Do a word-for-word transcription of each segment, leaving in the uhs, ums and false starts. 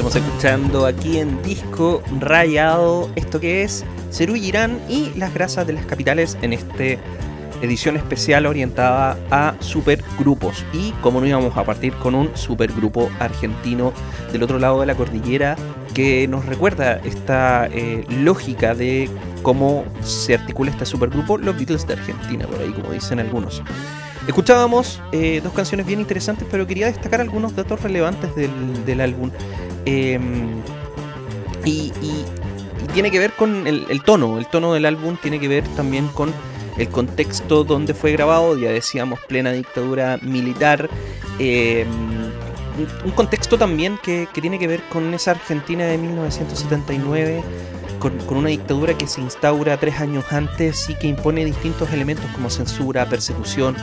Estamos escuchando aquí en Disco Rayado esto que es Serú Girán y las grasas de las capitales en esta edición especial orientada a supergrupos. Y como no íbamos a partir con un supergrupo argentino del otro lado de la cordillera que nos recuerda esta eh, lógica de cómo se articula este supergrupo, los Beatles de Argentina, por ahí como dicen algunos. Escuchábamos eh, dos canciones bien interesantes, pero quería destacar algunos datos relevantes del, del álbum. Eh, y, y, y tiene que ver con el, el tono. El tono del álbum tiene que ver también con el contexto donde fue grabado. Ya decíamos, plena dictadura militar. Eh, un, un contexto también que, que tiene que ver con esa Argentina de mil novecientos setenta y nueve. Con, con una dictadura que se instaura tres años antes y que impone distintos elementos como censura, persecución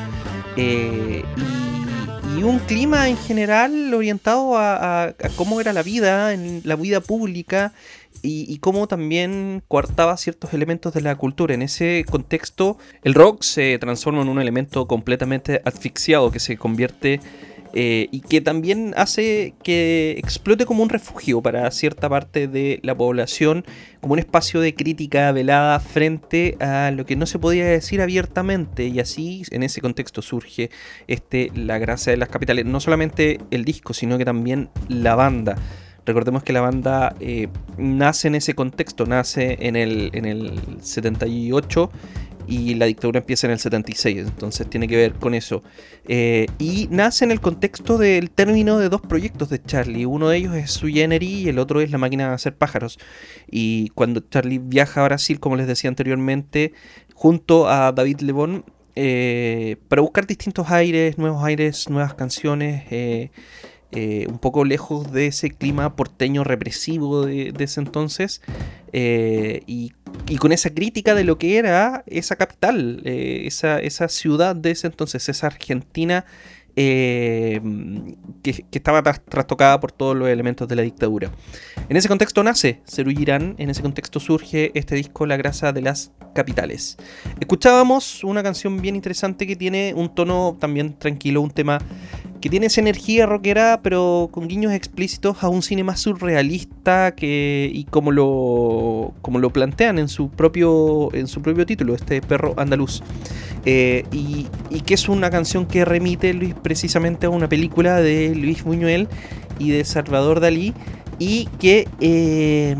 eh, y, y un clima en general orientado a, a, a cómo era la vida, en la vida pública y, y cómo también coartaba ciertos elementos de la cultura. En ese contexto el rock se transforma en un elemento completamente asfixiado que se convierte Eh, y que también hace que explote como un refugio para cierta parte de la población, como un espacio de crítica velada frente a lo que no se podía decir abiertamente, y así en ese contexto surge este La Grasa de las Capitales, no solamente el disco sino que también la banda. Recordemos que la banda eh, nace en ese contexto, nace en el, en el setenta y ocho y la dictadura empieza en el setenta y seis, entonces tiene que ver con eso. Eh, y nace en el contexto del término de dos proyectos de Charlie. Uno de ellos es Sui Generis y el otro es La Máquina de Hacer Pájaros. Y cuando Charlie viaja a Brasil, como les decía anteriormente, junto a David Lebón, eh, para buscar distintos aires, nuevos aires, nuevas canciones, eh, Eh, un poco lejos de ese clima porteño represivo de, de ese entonces, eh, y, y con esa crítica de lo que era esa capital, eh, esa, esa ciudad de ese entonces, esa Argentina eh, que, que estaba tras, trastocada por todos los elementos de la dictadura. En ese contexto nace Serú Girán, en ese contexto surge este disco La Grasa de las Capitales. Escuchábamos una canción bien interesante que tiene un tono también tranquilo, un tema que tiene esa energía rockera, pero con guiños explícitos a un cine más surrealista que, y como lo, como lo plantean en su propio, en su propio título, este Perro Andaluz. Eh, y, y que es una canción que remite Luis, precisamente a una película de Luis Buñuel y de Salvador Dalí, y que, eh,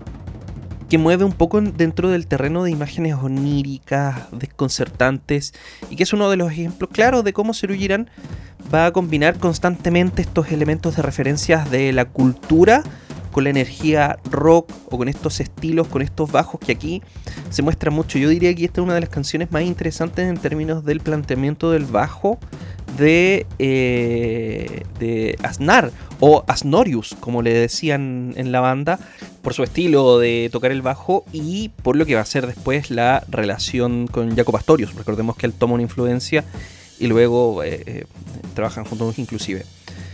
que mueve un poco dentro del terreno de imágenes oníricas, desconcertantes, y que es uno de los ejemplos claros de cómo Serú Girán va a combinar constantemente estos elementos de referencias de la cultura con la energía rock o con estos estilos, con estos bajos que aquí se muestra mucho. Yo diría que esta es una de las canciones más interesantes en términos del planteamiento del bajo de, eh, de Aznar o Aznorius, como le decían en la banda, por su estilo de tocar el bajo y por lo que va a ser después la relación con Jaco Pastorius. Recordemos que él toma una influencia y luego eh, eh, trabajan juntos inclusive.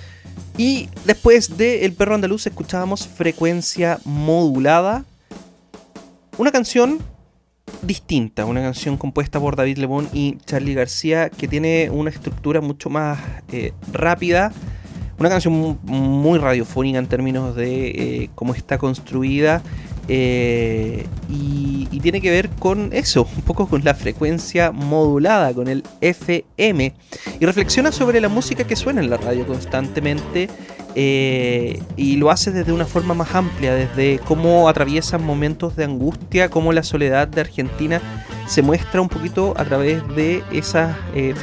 Y después de El Perro Andaluz escuchábamos Frecuencia Modulada, una canción distinta, una canción compuesta por David Lebón y Charly García, que tiene una estructura mucho más eh, rápida, una canción muy radiofónica en términos de eh, cómo está construida. Eh, y, y tiene que ver con eso, un poco con la frecuencia modulada, con el F M, y reflexiona sobre la música que suena en la radio constantemente, eh, y lo hace desde una forma más amplia, desde cómo atraviesan momentos de angustia, cómo la soledad de Argentina se muestra un poquito a través de esas eh,